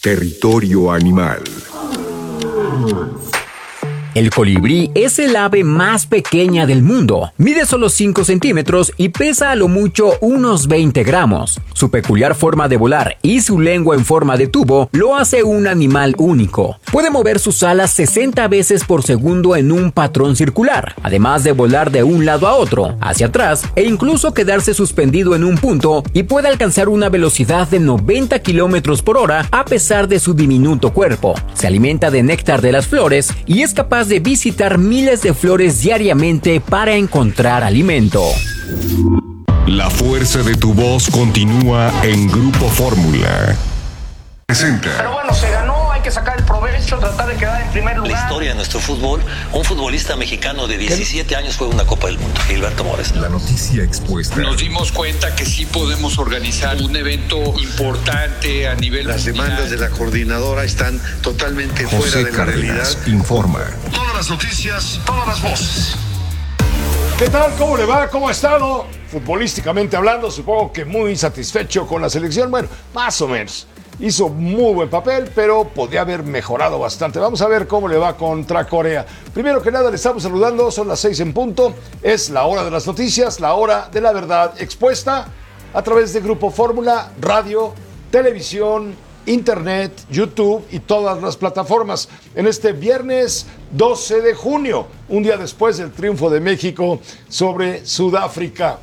Territorio animal. El colibrí es el ave más pequeña del mundo. Mide solo 5 centímetros y pesa a lo mucho unos 20 gramos. Su peculiar forma de volar y su lengua en forma de tubo lo hace un animal único. Puede mover sus alas 60 veces por segundo en un patrón circular, además de volar de un lado a otro, hacia atrás e incluso quedarse suspendido en un punto, y puede alcanzar una velocidad de 90 kilómetros por hora a pesar de su diminuto cuerpo. Se alimenta de néctar de las flores y es capaz de visitar miles de flores diariamente para encontrar alimento. La fuerza de tu voz continúa en Grupo Fórmula. Presenta. Pero bueno, se ganó, hay que sacar el provecho, tratar de quedar en primer lugar. La historia de nuestro fútbol, un futbolista mexicano de 17 años fue una Copa del Mundo, Gilberto Mores. La noticia expuesta. Nos dimos cuenta que sí podemos organizar un evento importante a nivel Las mundial. demandas de la coordinadora están totalmente José fuera de la Cárdenas realidad. informa. Todas las noticias, todas las voces. ¿Qué tal? ¿Cómo le va? ¿Cómo ha estado? Futbolísticamente hablando, supongo que muy satisfecho con la selección. Bueno, más o menos. Hizo muy buen papel, pero podía haber mejorado bastante. Vamos a ver cómo le va contra Corea. Primero que nada, le estamos saludando. Son las 6 en punto. Es la hora de las noticias, la hora de la verdad expuesta a través de Grupo Fórmula, radio, televisión, internet, YouTube y todas las plataformas. En este viernes 12 de junio, un día después del triunfo de México sobre Sudáfrica.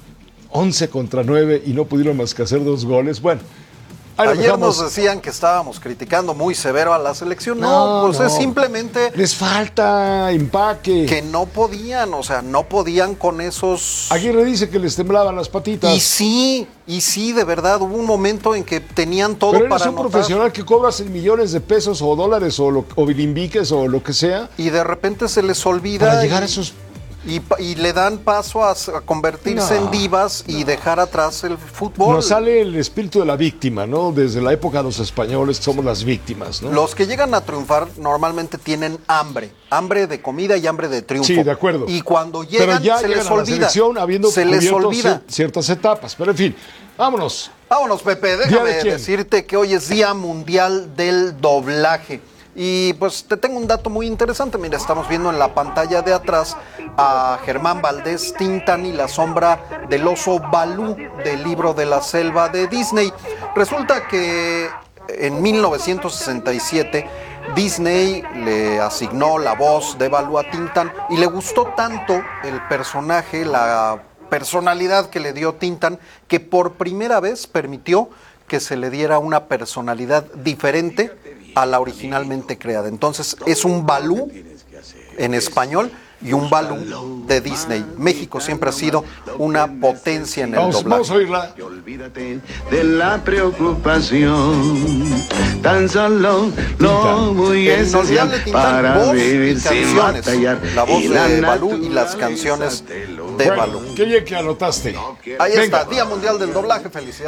11-9 y no pudieron más que hacer 2 goles. Bueno, ahí lo ayer dejamos. nos decían que estábamos criticando muy severo a la selección. No, pues no. es simplemente Les falta empaque. que no podían, o sea, no podían con esos... Aguirre dice que les temblaban las patitas. Y sí, de verdad, hubo un momento en que tenían todo Pero eres para un anotar. profesional que cobras en millones de pesos o dólares o bilimbiques o lo que sea Y de repente se les olvida. para llegar a esos... Y le dan paso a convertirse en divas y dejar atrás el fútbol. Nos sale el espíritu de la víctima, ¿no? Desde la época de los españoles somos las víctimas, ¿no? Los que llegan a triunfar normalmente tienen hambre de comida y hambre de triunfo. Sí, de acuerdo. Y cuando Pero llegan ya se llegan les a la olvida. selección habiendo Se les cubierto olvida. ciertas etapas. Pero en fin, vámonos. Vámonos, Pepe, ¿Día déjame de quién? decirte que hoy es Día Mundial del Doblaje. Y pues te tengo un dato muy interesante. Mira, estamos viendo en la pantalla de atrás a Germán Valdés Tintán y la sombra del oso Balú del libro de la selva de Disney. Resulta que en 1967 Disney le asignó la voz de Balú a Tintán y le gustó tanto el personaje, la personalidad que le dio Tintán, que por primera vez permitió que se le diera una personalidad diferente a la originalmente creada. Entonces es un Balú en español y un Balú de Disney. México siempre ha sido una potencia en el doblaje. Vamos a oírla. Olvídate de la preocupación, tan solo lo muy El esencial Inolvidable Tintán, para voz vivir y sin canciones. batallar. La voz Y de Balú y naturaleza las canciones de Bueno, Balú. qué bien que anotaste. Ahí Venga. está, Día Mundial del Doblaje. Felicidades.